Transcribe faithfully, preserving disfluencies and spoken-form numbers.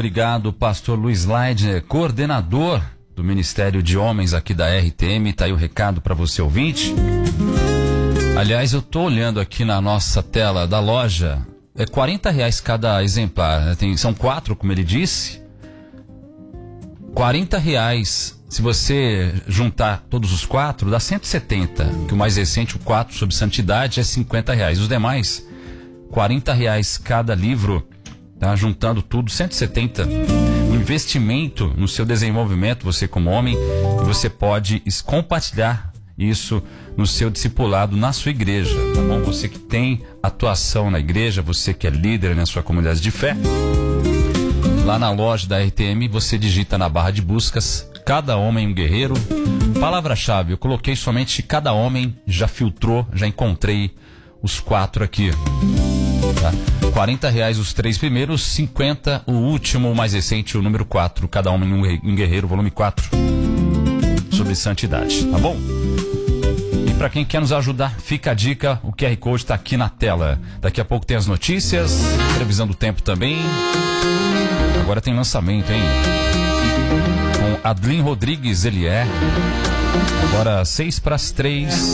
obrigado, pastor Luiz Leidner, coordenador do Ministério de Homens aqui da R T M. Tá aí o recado para você, ouvinte. Aliás, eu tô olhando aqui na nossa tela da loja, é quarenta reais cada exemplar, né? Tem, são quatro, como ele disse. quarenta reais, se você juntar todos os quatro, dá cento e setenta, que o mais recente, o quatro sobre santidade, é cinquenta reais. Os demais, quarenta reais cada livro, tá? Juntando tudo, cento e setenta. Um investimento no seu desenvolvimento, você como homem, e você pode compartilhar isso no seu discipulado na sua igreja, tá bom? Você que tem atuação na igreja, você que é líder na sua comunidade de fé, lá na loja da R T M, você digita na barra de buscas, cada homem um guerreiro. Palavra-chave, eu coloquei somente cada homem, já filtrou, já encontrei os quatro aqui. Tá? quarenta reais os três primeiros, cinquenta o último, o mais recente, o número quatro, cada homem um guerreiro, volume quatro, sobre santidade, tá bom? E para quem quer nos ajudar, fica a dica, o Q R Code está aqui na tela. Daqui a pouco tem as notícias, previsão do tempo também. Agora tem lançamento, hein? Com Adlin Rodrigues, ele é. Agora seis para as três.